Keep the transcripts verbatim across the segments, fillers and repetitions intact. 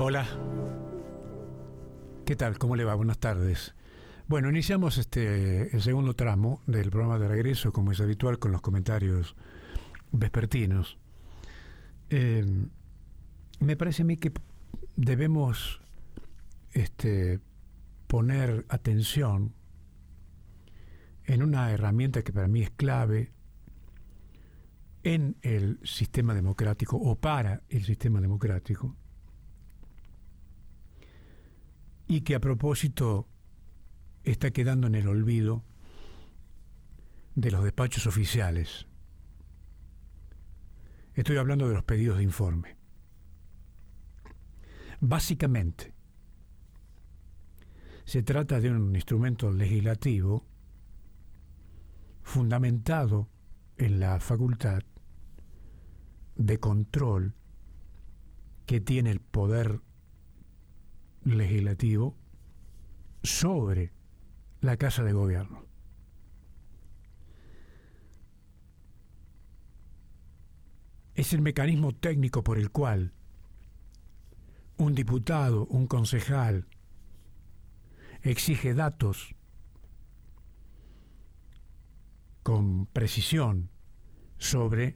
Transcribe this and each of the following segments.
Hola. ¿Qué tal? ¿Cómo le va? Buenas tardes. Bueno, iniciamos este el segundo tramo del programa de regreso, como es habitual, con los comentarios vespertinos. Eh, me parece a mí que debemos este, poner atención en una herramienta que para mí es clave en el sistema democrático o para el sistema democrático, y que a propósito está quedando en el olvido de los despachos oficiales. Estoy hablando de los pedidos de informe. Básicamente, se trata de un instrumento legislativo fundamentado en la facultad de control que tiene el poder legislativo sobre la Casa de Gobierno. Es el mecanismo técnico por el cual un diputado, un concejal, exige datos con precisión sobre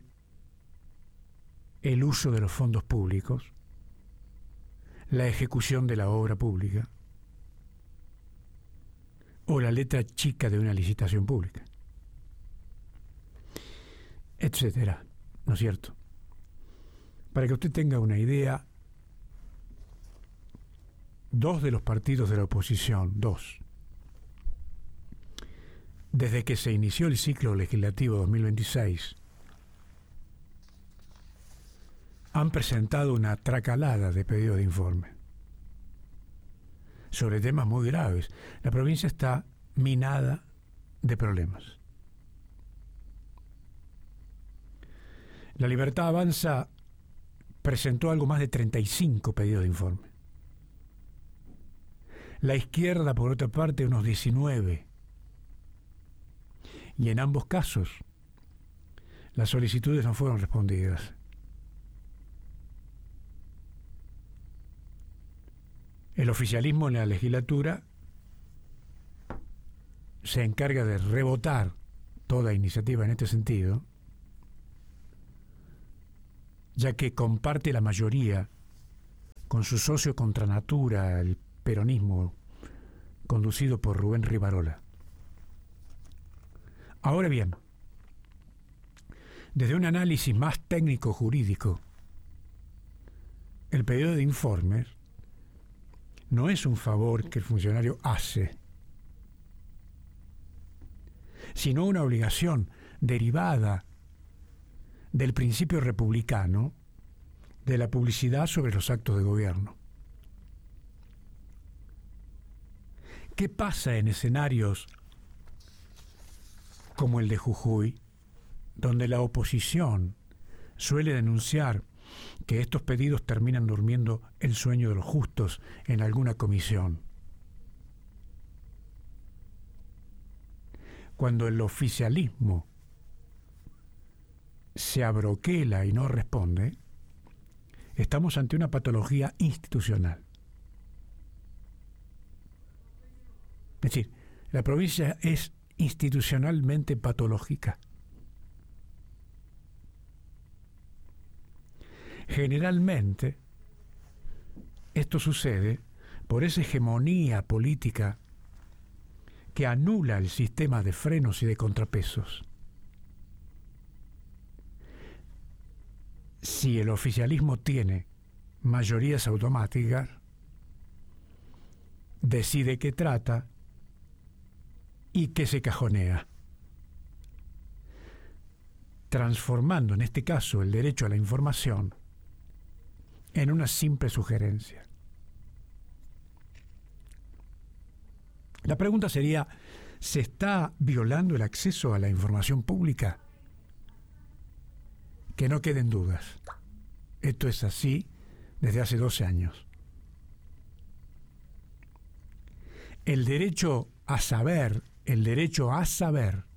el uso de los fondos públicos, la ejecución de la obra pública o la letra chica de una licitación pública, etcétera, ¿no es cierto? Para que usted tenga una idea, dos de los partidos de la oposición, dos, desde que se inició el ciclo legislativo dos mil veintiséis, han presentado una tracalada de pedidos de informe sobre temas muy graves. La provincia está minada de problemas. La Libertad Avanza presentó algo más de treinta y cinco pedidos de informe. La izquierda, por otra parte, unos diecinueve. Y en ambos casos, las solicitudes no fueron respondidas. El oficialismo en la legislatura se encarga de rebotar toda iniciativa en este sentido, ya que comparte la mayoría con su socio contra natura, el peronismo, conducido por Rubén Rivarola. Ahora bien, desde un análisis más técnico-jurídico, el pedido de informes no es un favor que el funcionario hace, sino una obligación derivada del principio republicano de la publicidad sobre los actos de gobierno. ¿Qué pasa en escenarios como el de Jujuy, donde la oposición suele denunciar que estos pedidos terminan durmiendo el sueño de los justos en alguna comisión? Cuando el oficialismo se abroquela y no responde, estamos ante una patología institucional. Es decir, la provincia es institucionalmente patológica. Generalmente, esto sucede por esa hegemonía política que anula el sistema de frenos y de contrapesos. Si el oficialismo tiene mayorías automáticas, decide qué trata y qué se cajonea, transformando en este caso el derecho a la información en una simple sugerencia. La pregunta sería, ¿se está violando el acceso a la información pública? Que no queden dudas. Esto es así desde hace doce años. El derecho a saber, el derecho a saber,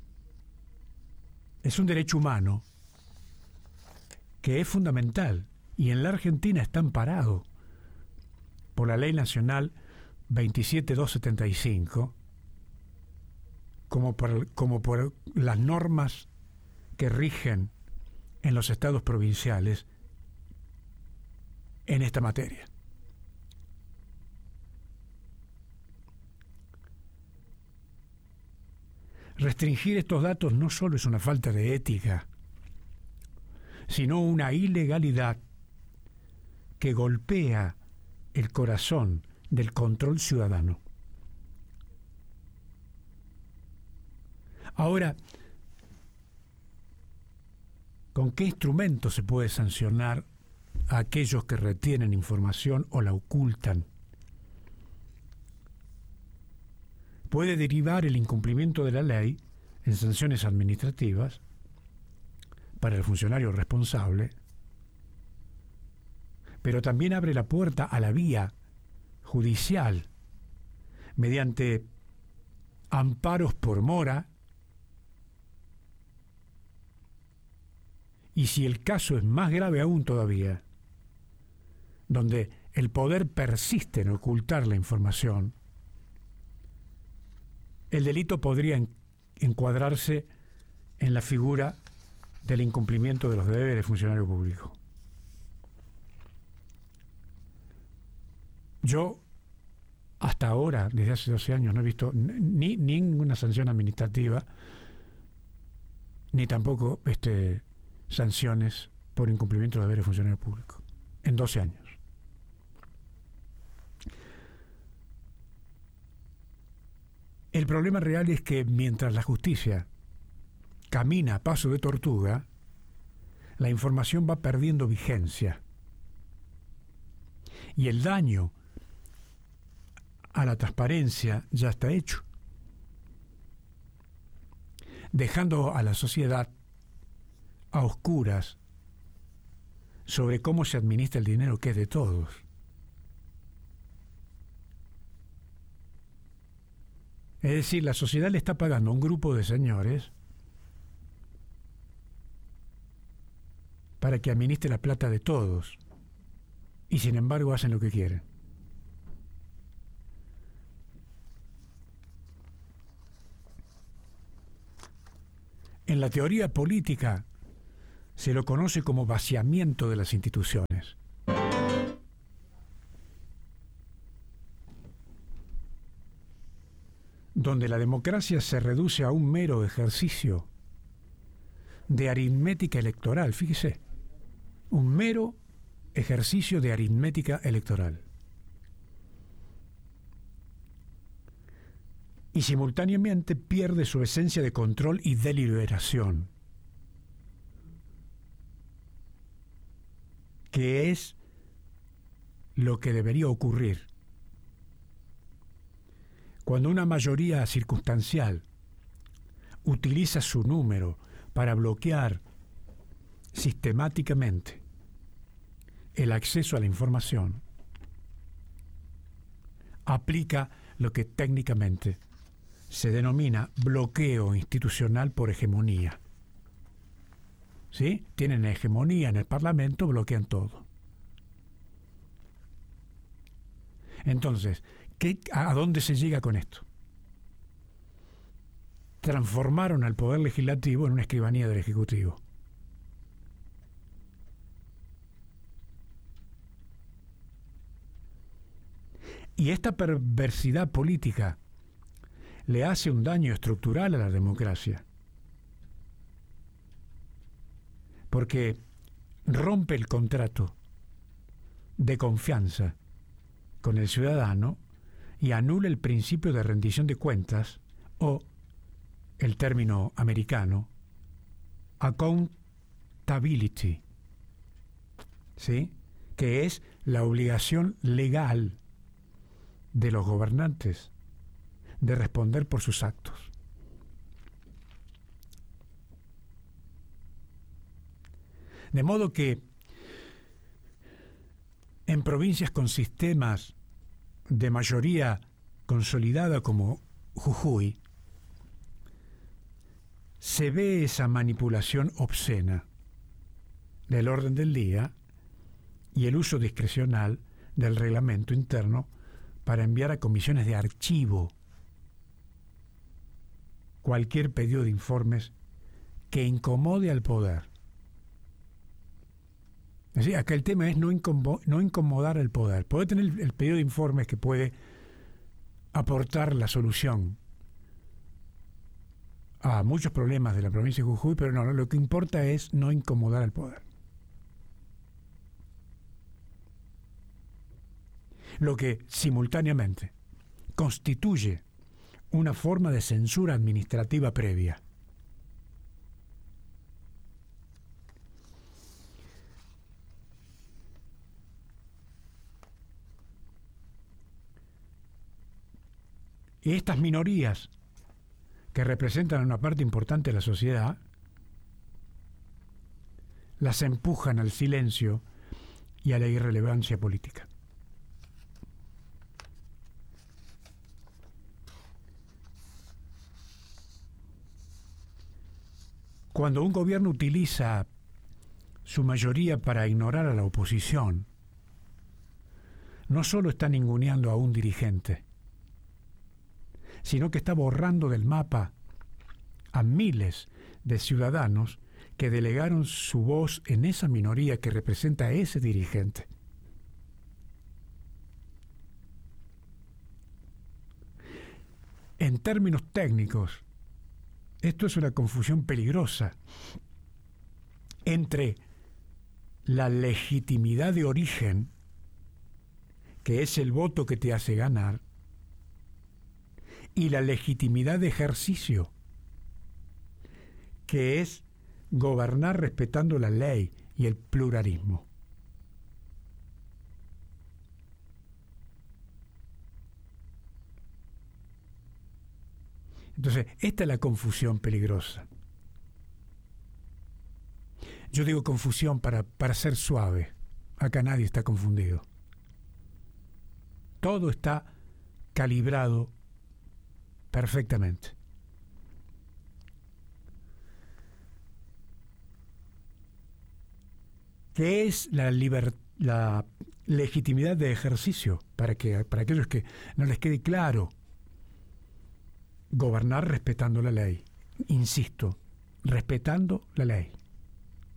es un derecho humano que es fundamental y en la Argentina está amparado por la Ley Nacional veintisiete mil doscientos setenta y cinco, como por, como por las normas que rigen en los estados provinciales en esta materia. Restringir estos datos no solo es una falta de ética, sino una ilegalidad que golpea el corazón del control ciudadano. Ahora, ¿con qué instrumento se puede sancionar a aquellos que retienen información o la ocultan? Puede derivar el incumplimiento de la ley en sanciones administrativas para el funcionario responsable, pero también abre la puerta a la vía judicial mediante amparos por mora, y si el caso es más grave aún todavía, donde el poder persiste en ocultar la información, el delito podría encuadrarse en la figura del incumplimiento de los deberes del funcionario público. Yo, hasta ahora, desde hace doce años, no he visto ni, ni ninguna sanción administrativa, ni tampoco este, sanciones por incumplimiento de deberes del funcionario público, en doce años. El problema real es que mientras la justicia camina a paso de tortuga, la información va perdiendo vigencia. Y el daño a la transparencia ya está hecho, dejando a la sociedad a oscuras sobre cómo se administra el dinero que es de todos. Es decir, la sociedad le está pagando a un grupo de señores para que administre la plata de todos, y sin embargo hacen lo que quieren. En la teoría política se lo conoce como vaciamiento de las instituciones. Donde la democracia se reduce a un mero ejercicio de aritmética electoral, fíjese, un mero ejercicio de aritmética electoral. Y simultáneamente pierde su esencia de control y deliberación, que es lo que debería ocurrir cuando una mayoría circunstancial utiliza su número para bloquear sistemáticamente el acceso a la información. Aplica lo que técnicamente se denomina bloqueo institucional por hegemonía. ¿Sí? Tienen hegemonía en el Parlamento, bloquean todo. Entonces, ¿qué, a dónde se llega con esto? Transformaron al Poder Legislativo en una escribanía del Ejecutivo. Y esta perversidad política le hace un daño estructural a la democracia, porque rompe el contrato de confianza con el ciudadano y anula el principio de rendición de cuentas, o el término americano accountability, ¿sí? Que es la obligación legal de los gobernantes de responder por sus actos. De modo que en provincias con sistemas de mayoría consolidada como Jujuy, se ve esa manipulación obscena del orden del día y el uso discrecional del reglamento interno para enviar a comisiones de archivo cualquier pedido de informes que incomode al poder. Es decir, acá el tema es no, incomod- no incomodar al poder. Puede tener el, el pedido de informes que puede aportar la solución a muchos problemas de la provincia de Jujuy, pero no, no, lo que importa es no incomodar al poder. Lo que simultáneamente constituye una forma de censura administrativa previa. Y estas minorías, que representan una parte importante de la sociedad, las empujan al silencio y a la irrelevancia política. Cuando un gobierno utiliza su mayoría para ignorar a la oposición, no solo está ninguneando a un dirigente, sino que está borrando del mapa a miles de ciudadanos que delegaron su voz en esa minoría que representa a ese dirigente. En términos técnicos, esto es una confusión peligrosa entre la legitimidad de origen, que es el voto que te hace ganar, y la legitimidad de ejercicio, que es gobernar respetando la ley y el pluralismo. Entonces, esta es la confusión peligrosa. Yo digo confusión para, para ser suave. Acá nadie está confundido. Todo está calibrado perfectamente. ¿Qué es la liber- la legitimidad de ejercicio? Para que para aquellos que no les quede claro. Gobernar respetando la ley. Insisto, respetando la ley.